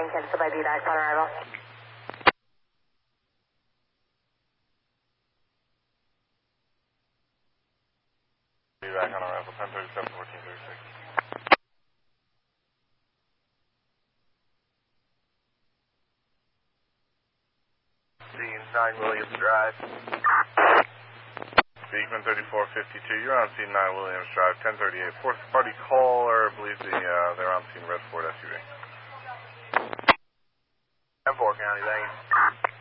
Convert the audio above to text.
10 cancel by BDAX on arrival. BDAX on arrival, 1037, 1436. Scene 9 Williams Drive. Beekman 3452, you're on scene 9 Williams Drive, 1038. Fourth party caller, I believe they're on scene red Ford SUV. 10-4 County, thank you.